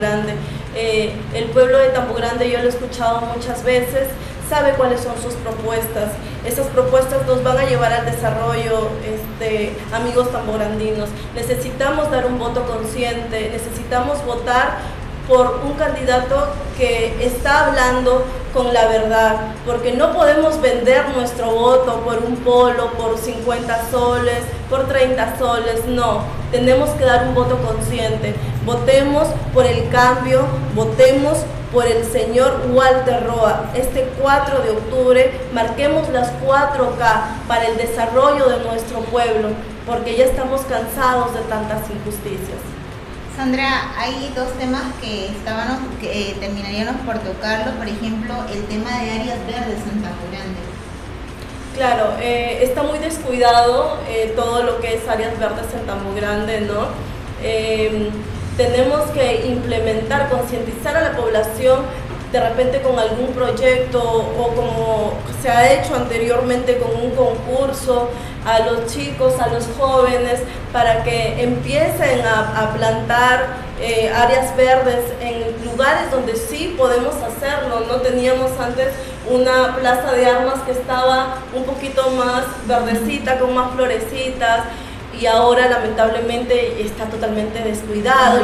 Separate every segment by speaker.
Speaker 1: Grande. El pueblo de Tambo Grande, yo lo he escuchado muchas veces, sabe cuáles son sus propuestas. Esas propuestas nos van a llevar al desarrollo, amigos tambograndinos. Necesitamos dar un voto consciente, necesitamos votar por un candidato que está hablando con la verdad, porque no podemos vender nuestro voto por un polo, por 50 soles, por 30 soles, no. Tenemos que dar un voto consciente. Votemos por el cambio, votemos por el señor Walter Roa. Este 4 de octubre marquemos las 4K para el desarrollo de nuestro pueblo, porque ya estamos cansados de tantas injusticias.
Speaker 2: Sandra, hay dos temas que terminaríamos por tocarlo, por ejemplo, el tema de áreas verdes en Tambo Grande.
Speaker 1: Claro, está muy descuidado todo lo que es áreas verdes en Tambo Grande, ¿no? Tenemos que implementar, concientizar a la población de repente con algún proyecto o como se ha hecho anteriormente con un concurso a los chicos, a los jóvenes, para que empiecen a plantar áreas verdes en lugares donde sí podemos hacerlo. No teníamos antes una plaza de armas que estaba un poquito más verdecita, con más florecitas, y ahora lamentablemente está totalmente descuidado.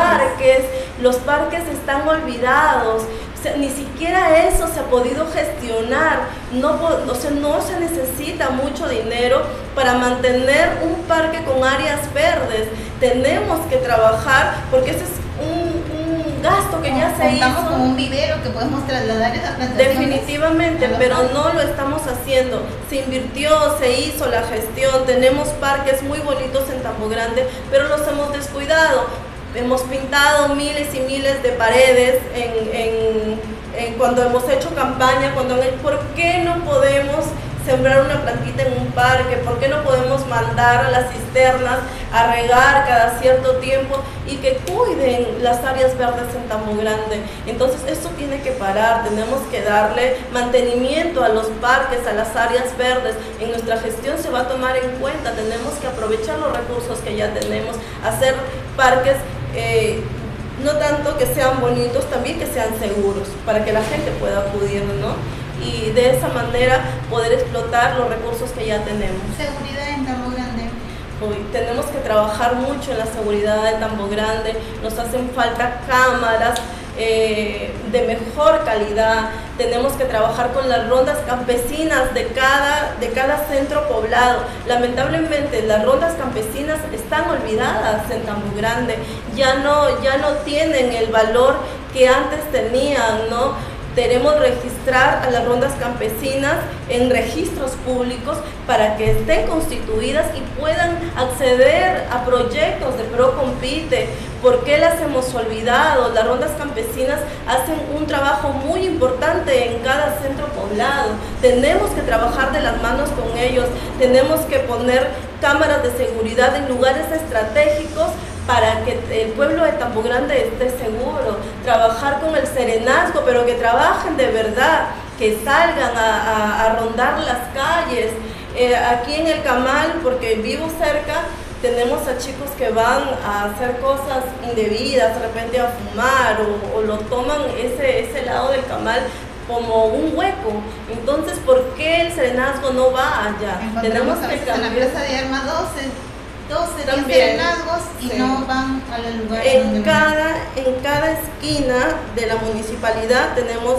Speaker 1: Los parques están olvidados. O sea, ni siquiera eso se ha podido gestionar. No se necesita mucho dinero para mantener un parque con áreas verdes. Tenemos que trabajar, porque ese es un gasto que ya se hizo.
Speaker 2: Contamos con un vivero que podemos trasladar esas plantaciones.
Speaker 1: Definitivamente, pero no lo estamos haciendo. Se invirtió, se hizo la gestión, tenemos parques muy bonitos en Tambo Grande, pero los hemos descuidado. Hemos pintado miles y miles de paredes cuando hemos hecho campaña, ¿por qué no podemos sembrar una plantita en un parque? ¿Por qué no podemos mandar a las cisternas a regar cada cierto tiempo y que cuiden las áreas verdes en Tambo Grande? Entonces esto tiene que parar, tenemos que darle mantenimiento a los parques, a las áreas verdes. En nuestra gestión se va a tomar en cuenta, tenemos que aprovechar los recursos que ya tenemos, hacer parques no tanto que sean bonitos, también que sean seguros, para que la gente pueda acudir, ¿no? Y de esa manera poder explotar los recursos que ya tenemos.
Speaker 2: Seguridad en Tambo Grande.
Speaker 1: Tenemos que trabajar mucho en la seguridad de Tambo Grande. Nos hacen falta cámaras de mejor calidad. Tenemos que trabajar con las rondas campesinas de cada centro poblado. Lamentablemente las rondas campesinas están olvidadas en Tambo Grande. Ya no tienen el valor que antes tenían, ¿no? Queremos registrar a las rondas campesinas en registros públicos para que estén constituidas y puedan acceder a proyectos de Procompite. ¿Por qué las hemos olvidado? Las rondas campesinas hacen un trabajo muy importante en cada centro poblado. Tenemos que trabajar de las manos con ellos, tenemos que poner cámaras de seguridad en lugares estratégicos para que el pueblo de Tambo Grande esté seguro, trabajar con el serenazgo, pero que trabajen de verdad, que salgan a rondar las calles. Aquí en el Camal, porque vivo cerca, tenemos a chicos que van a hacer cosas indebidas, de repente a fumar, o lo toman ese lado del Camal como un hueco. Entonces, ¿por qué el serenazgo no va allá?
Speaker 2: Tenemos que cambiar. En la plaza de armas 12 serenazgos y sí, no van a los lugares. En
Speaker 1: cada esquina de la municipalidad tenemos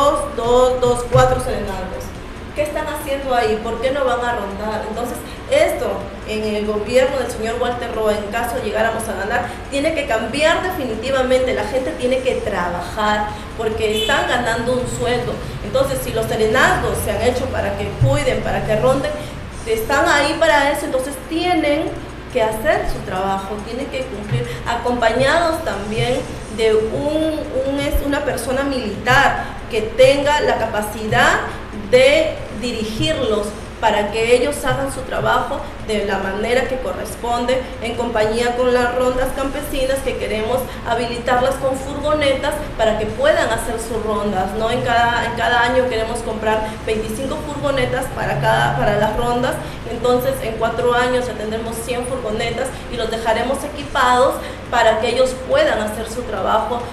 Speaker 1: 4 serenazgos. ¿Qué están haciendo ahí? ¿Por qué no van a rondar? Entonces, esto en el gobierno del señor Walter Roa, en caso llegáramos a ganar, tiene que cambiar definitivamente. La gente tiene que trabajar porque están ganando un sueldo. Entonces, si los serenazgos se han hecho para que cuiden, para que ronden, están ahí para eso, entonces tienen que hacer su trabajo, tienen que cumplir, acompañados también de una persona militar que tenga la capacidad de dirigirlos, para que ellos hagan su trabajo de la manera que corresponde, en compañía con las rondas campesinas, que queremos habilitarlas con furgonetas para que puedan hacer sus rondas, ¿no? En cada año queremos comprar 25 furgonetas para las rondas. Entonces en 4 años ya tendremos 100 furgonetas y los dejaremos equipados para que ellos puedan hacer su trabajo